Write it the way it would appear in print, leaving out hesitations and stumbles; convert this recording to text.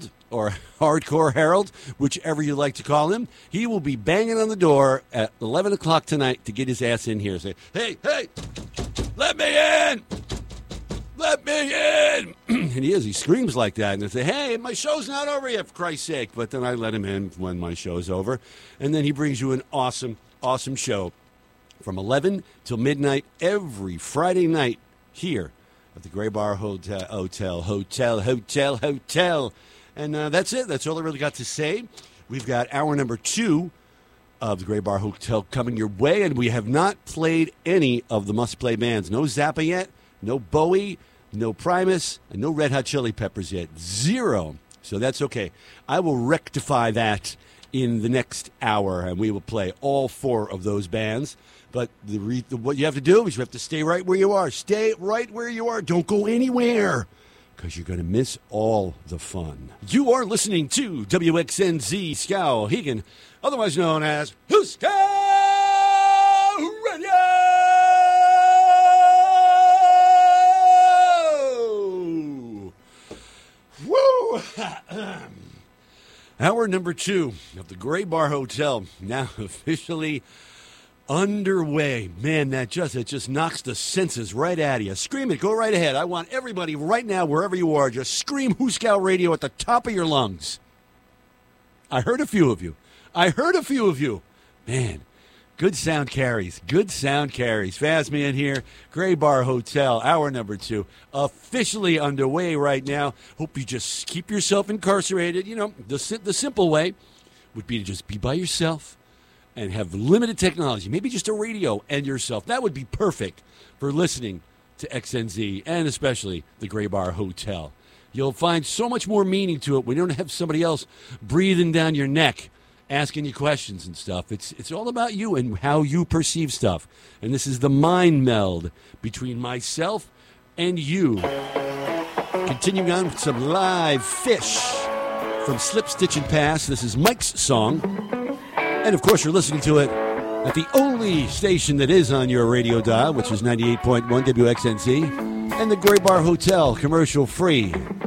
or Hardcore Harold, whichever you like to call him. He will be banging on the door at 11 o'clock tonight to get his ass in here. Say, hey, let me in! Let me in! And he screams like that. And they say, hey, my show's not over yet, for Christ's sake. But then I let him in when my show's over. And then he brings you an awesome, awesome show from 11 till midnight every Friday night here at the Gray Bar Hotel. And that's it. That's all I really got to say. We've got hour number 2 of the Gray Bar Hotel coming your way, and we have not played any of the must-play bands. No Zappa yet, no Bowie, no Primus, and no Red Hot Chili Peppers yet. 0. So that's okay. I will rectify that in the next hour, and we will play all 4 of those bands. But what you have to do is you have to stay right where you are. Stay right where you are. Don't go anywhere, because you're going to miss all the fun. You are listening to WXNZ Skowhegan, otherwise known as Huska Radio! Woo! Hour number 2 of the Gray Bar Hotel, now officially underway. Man, it just knocks the senses right out of you. Scream it. Go right ahead. I want everybody right now, wherever you are, just scream Huskow Radio at the top of your lungs. I heard a few of you. Man, good sound carries. Phasma in here. Gray Bar Hotel, hour number 2, officially underway right now. Hope you just keep yourself incarcerated. You know, the simple way would be to just be by yourself and have limited technology, maybe just a radio and yourself. That would be perfect for listening to XNZ and especially the Gray Bar Hotel. You'll find so much more meaning to it when you don't have somebody else breathing down your neck, asking you questions and stuff. It's all about you and how you perceive stuff. And this is the mind meld between myself and you. Continuing on with some live Fish from Slip, Stitch, and Pass. This is Mike's song. And, of course, you're listening to it at the only station that is on your radio dial, which is 98.1 WXNZ, and the Gray Bar Hotel, commercial free.